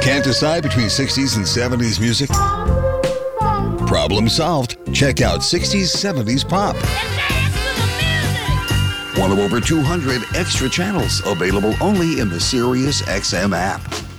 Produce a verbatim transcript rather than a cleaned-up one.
Can't decide between sixties and seventies music? Problem solved. Check out sixties, seventies pop. One of over two hundred extra channels available only in the Sirius X M app.